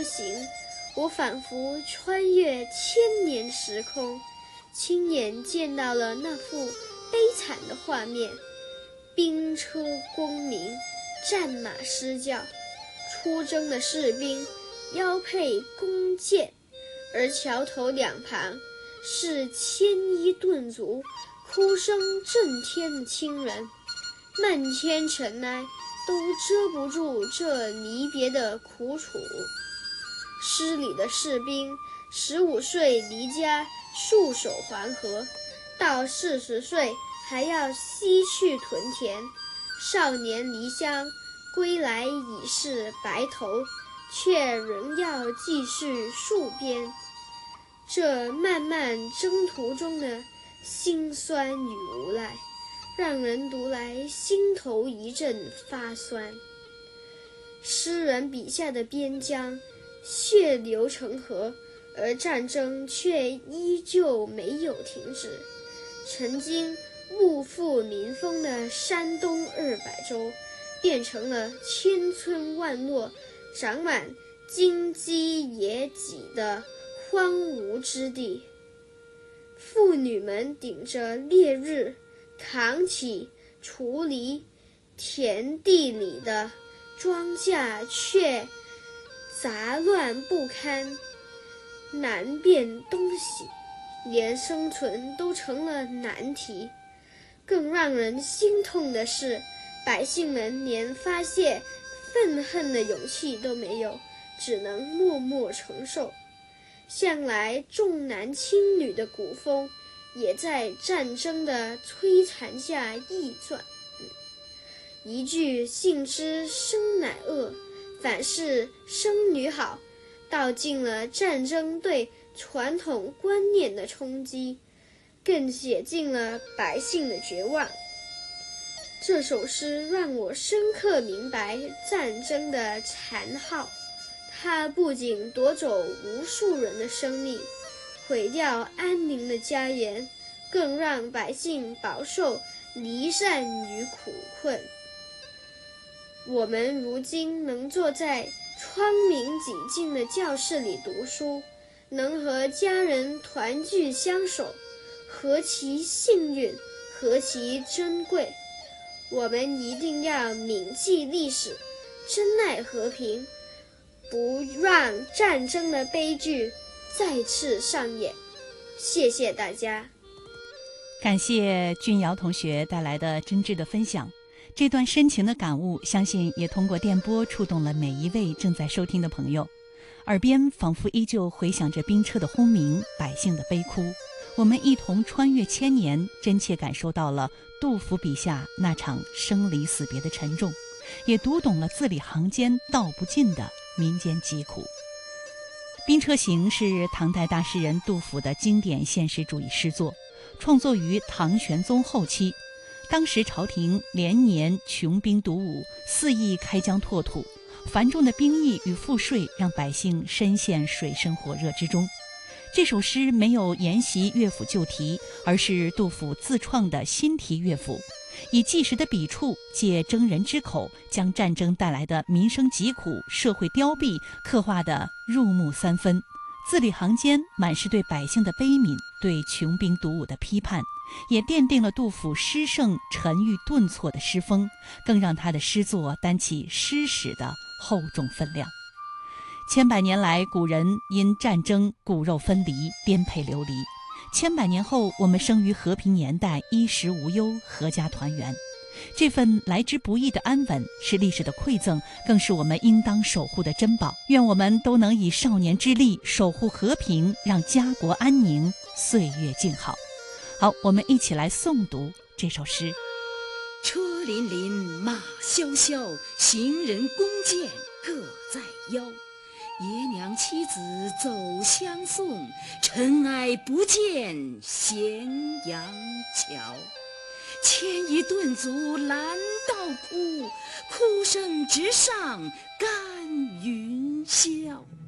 行，我仿佛穿越千年时空，亲眼见到了那幅悲惨的画面：兵车光鸣，战马嘶叫，出征的士兵腰佩弓箭，而桥头两旁是牵衣顿足、哭声震天的亲人，漫天尘埃都遮不住这离别的苦楚。诗里的士兵15岁离家戍守黄河，到40岁还要西去屯田，少年离乡归来已是白头，却仍要继续戍边。这漫漫征途中的辛酸与无奈，让人读来心头一阵发酸。诗人笔下的边疆血流成河，而战争却依旧没有停止。曾经物阜民丰的山东200州，变成了千村万落、长满荆棘野脊的荒芜之地。妇女们顶着烈日，扛起锄犁，田地里的庄稼却杂乱不堪，难辨东西，连生存都成了难题。更让人心痛的是，百姓们连发泄愤恨的勇气都没有，只能默默承受。向来重男轻女的古风，也在战争的摧残下易转。一句性之生乃恶，反是生女好，道尽了战争对传统观念的冲击，更写尽了百姓的绝望。这首诗让我深刻明白战争的残酷，它不仅夺走无数人的生命，毁掉安宁的家园，更让百姓饱受离散与苦困。我们如今能坐在窗明几净的教室里读书，能和家人团聚相守，何其幸运，何其珍贵！我们一定要铭记历史，珍爱和平，不让战争的悲剧再次上演。谢谢大家。 感谢俊尧同学带来的真挚的分享，这段深情的感悟，相信也通过电波触动了每一位正在收听的朋友，耳边仿佛依旧回响着兵车的轰鸣，百姓的悲哭。我们一同穿越千年，真切感受到了杜甫笔下那场生离死别的沉重，也读懂了字里行间道不尽的民间疾苦。《兵车行》是唐代大诗人杜甫的经典现实主义诗作，创作于唐玄宗后期。当时朝廷连年穷兵黩武，肆意开疆拓土，繁重的兵役与赋税让百姓深陷水深火热之中。这首诗没有沿袭乐府旧题，而是杜甫自创的新题乐府，以纪实的笔触，借征人之口，将战争带来的民生疾苦、社会凋敝刻画得入木三分，字里行间满是对百姓的悲悯，对穷兵黩武的批判，也奠定了杜甫诗圣沉郁顿挫的诗风，更让他的诗作担起诗史的厚重分量。千百年来，古人因战争骨肉分离，颠沛流离。千百年后，我们生于和平年代，衣食无忧，阖家团圆。这份来之不易的安稳，是历史的馈赠，更是我们应当守护的珍宝。愿我们都能以少年之力守护和平，让家国安宁，岁月静好。好，我们一起来诵读这首诗。 车辚辚，马萧萧，行人弓箭各在腰。爷娘妻子走相送，尘埃不见咸阳桥。牵衣顿足拦道哭，哭声直上干云霄。